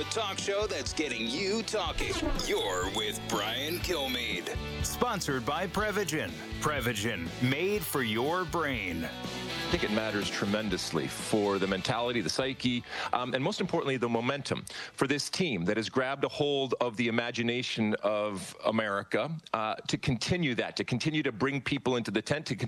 talk show that's getting you talking. You're with Brian Kilmeade. Sponsored by Prevagen. Prevagen, made for your brain. I think it matters tremendously for the mentality, the psyche, and most importantly, the momentum for this team that has grabbed a hold of the imagination of America to continue that, to continue to bring people into the tent, to